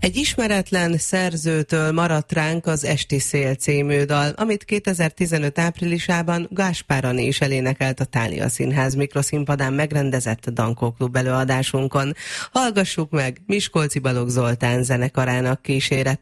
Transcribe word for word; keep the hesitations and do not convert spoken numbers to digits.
Egy ismeretlen szerzőtől maradt ránk az Esti szél című dal, amit kétezer-tizenöt áprilisában Gáspár Ani is elénekelt a Thália Színház mikroszínpadán megrendezett Dankó Klub előadásunkon. Hallgassuk meg Miskolci Balogh Zoltán zenekarának kíséretét.